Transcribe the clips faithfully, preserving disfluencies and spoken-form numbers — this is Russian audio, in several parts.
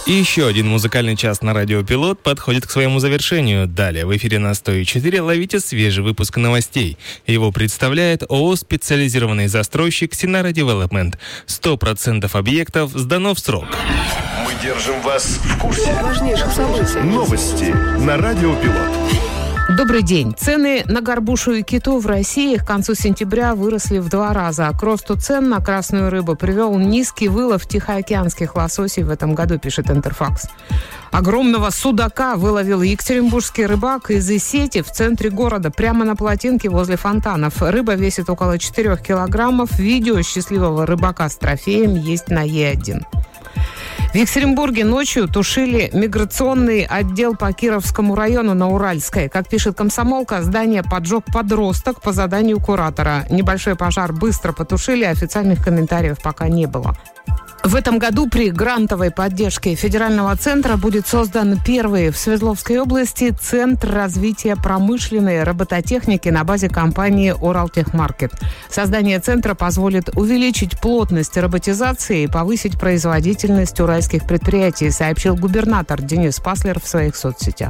И еще один музыкальный час на радио Пилот подходит к своему завершению. Далее в эфире на сто четыре ловите свежий выпуск новостей. Его представляет ООО «Специализированный застройщик Sinara Development». сто процентов объектов сдано в срок. Мы держим вас в курсе важнейших событий. Новости на радио Пилот. Добрый день. Цены на горбушу и киту в России к концу сентября выросли в два раза. К росту цен на красную рыбу привел низкий вылов тихоокеанских лососей в этом году, пишет Интерфакс. Огромного судака выловил екатеринбургский рыбак из сети в центре города, прямо на плотинке возле фонтанов. Рыба весит около четырех килограммов. Видео счастливого рыбака с трофеем есть на Е один. В Екатеринбурге ночью тушили миграционный отдел по Кировскому району на Уральской. Как пишет «Комсомолка», здание поджег подросток по заданию куратора. Небольшой пожар быстро потушили, официальных комментариев пока не было. В этом году при грантовой поддержке федерального центра будет создан первый в Свердловской области Центр развития промышленной робототехники на базе компании «Уралтехмаркет». Создание центра позволит увеличить плотность роботизации и повысить производительность уральских предприятий, сообщил губернатор Денис Паслер в своих соцсетях.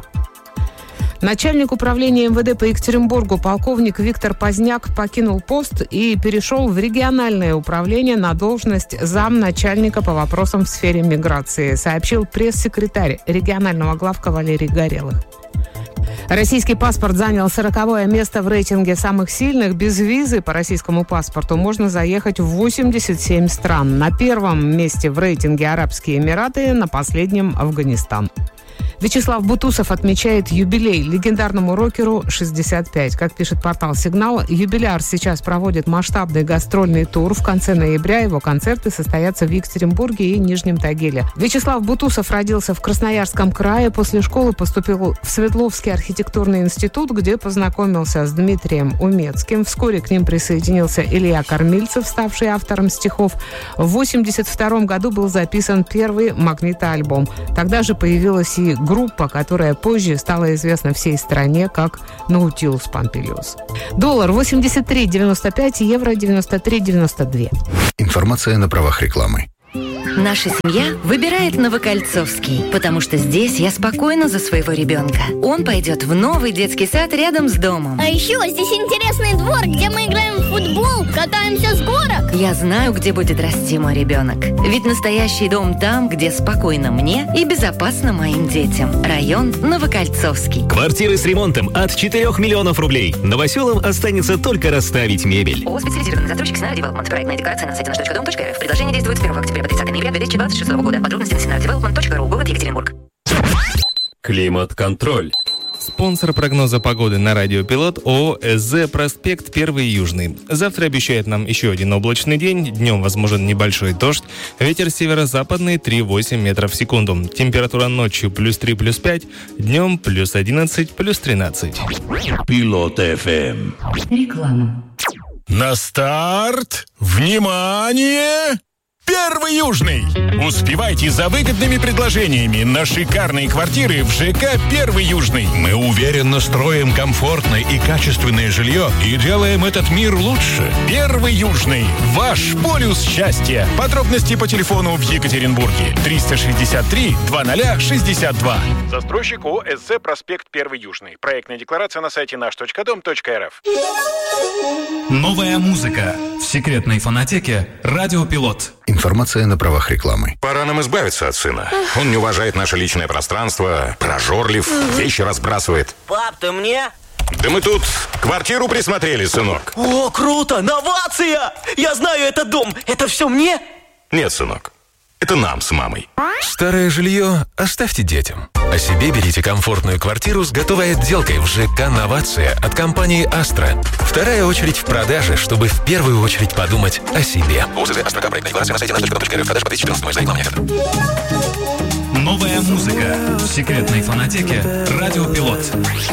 Начальник управления эм вэ дэ по Екатеринбургу полковник Виктор Поздняк покинул пост и перешел в региональное управление на должность замначальника по вопросам в сфере миграции, сообщил пресс-секретарь регионального главка Валерий Горелых. Российский паспорт занял сороковое место в рейтинге самых сильных. Без визы по российскому паспорту можно заехать в восемьдесят семь стран. На первом месте в рейтинге Арабские Эмираты, на последнем Афганистан. Вячеслав Бутусов отмечает юбилей. Легендарному рокеру шестьдесят пять. Как пишет портал «Сигнал», юбиляр сейчас проводит масштабный гастрольный тур. В конце ноября его концерты состоятся в Екатеринбурге и Нижнем Тагиле. Вячеслав Бутусов родился в Красноярском крае. После школы поступил в Свердловский архитектурный институт, где познакомился с Дмитрием Умецким. Вскоре к ним присоединился Илья Кормильцев, ставший автором стихов. В восемьдесят втором году был записан первый магнитоальбом. Тогда же появилась и группа, которая позже стала известна всей стране как Наутилус Помпилиус. Доллар восемьдесят три девяносто пять, евро девяносто три девяносто два. Информация на правах рекламы. Наша семья выбирает Новокольцовский, потому что здесь я спокойна за своего ребенка. Он пойдет в новый детский сад рядом с домом. А еще здесь интересный двор, где мы играем в футбол, катаемся с горок. Я знаю, где будет расти мой ребенок. Ведь настоящий дом там, где спокойно мне и безопасно моим детям. Район Новокольцовский. Квартиры с ремонтом от четырех миллионов рублей. Новоселам останется только расставить мебель. ООО «Специализированный застройщик Sinara Development». Проектная декларация на сайте наш точка дом точка эр эф. Предложение действует с первого октября по тридцатое ноября две тысячи двадцать шестого года. Подробности на sinara development точка ру. Город Екатеринбург. Климат-контроль. Спонсор прогноза погоды на радио Пилот ООО «СЗ Проспект Первый Южный». Завтра обещает нам еще один облачный день. Днем возможен небольшой дождь. Ветер северо-западный три-восемь метров в секунду. Температура ночью плюс три, плюс пять. Днем плюс одиннадцать, плюс тринадцать. Пилот эф эм. Реклама. На старт! Внимание! Первый Южный! Успевайте за выгодными предложениями на шикарные квартиры в ЖК «Первый Южный». Мы уверенно строим комфортное и качественное жилье и делаем этот мир лучше. Первый Южный. Ваш полюс счастья. Подробности по телефону в Екатеринбурге. триста шестьдесят три двадцать шестьдесят два. Застройщик ООО «СЗ Проспект Первый Южный». Проектная декларация на сайте наш точка дом точка эр эф. Новая музыка в секретной фонотеке «Радио Пилот». Информация на правах рекламы. Пора нам избавиться от сына. Он не уважает наше личное пространство, прожорлив, вещи разбрасывает. Пап, ты мне? Да мы тут квартиру присмотрели, сынок. О, круто! Новация! Я знаю этот дом. Это все мне? Нет, сынок. Это нам с мамой. Старое жилье оставьте детям. А себе берите комфортную квартиру с готовой отделкой в ЖК «Новация» от компании «Астра». Вторая очередь в продаже, чтобы в первую очередь подумать о себе. ООО «Астра», проектная декларация на сайте наш точка дом точка эр эф. Продажа по тысяче девяносто. За рекламу нет. Новая музыка в секретной фонотеке «Радио Пилот».